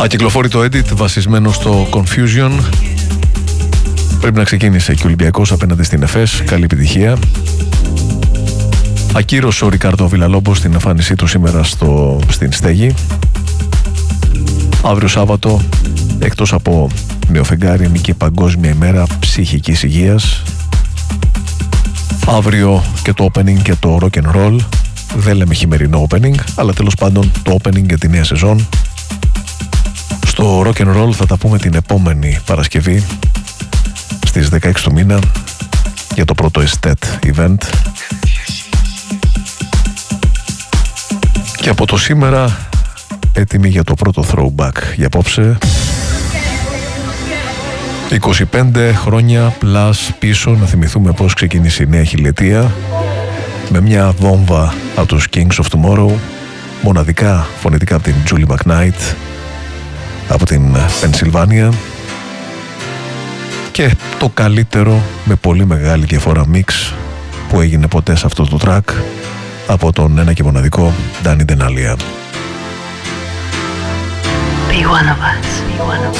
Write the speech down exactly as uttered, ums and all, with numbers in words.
Ακυκλοφόρητο edit βασισμένο στο Confusion. Πρέπει να ξεκίνησε και ο Ολυμπιακός απέναντι στην ΕΦΕΣ. Καλή επιτυχία. Ακύρωσε ο Ρικάρντο Βιλαλόμπος στην εμφάνισή του σήμερα στο, στην Στέγη. Αύριο Σάββατο, εκτός από νεοφεγγάρι, είναι και Παγκόσμια ημέρα ψυχικής υγείας. Αύριο και το opening και το rock and roll. Δεν λέμε χειμερινό opening, αλλά τέλος πάντων το opening για τη νέα σεζόν. Στο rock and roll θα τα πούμε την επόμενη Παρασκευή στις δεκαέξι του μήνα για το πρώτο Estet event. Και από το σήμερα έτοιμοι για το πρώτο throwback για απόψε. είκοσι πέντε χρόνια plus πίσω, να θυμηθούμε πώς ξεκίνησε η νέα χιλιετία με μια βόμβα από τους Kings of Tomorrow, μοναδικά φωνητικά από την Julie McKnight από την Pennsylvania, και το καλύτερο με πολύ μεγάλη διαφορά mix που έγινε ποτέ σε αυτό το track από τον ένα και μοναδικό Danny Denalia. Be one of us. Be one of us.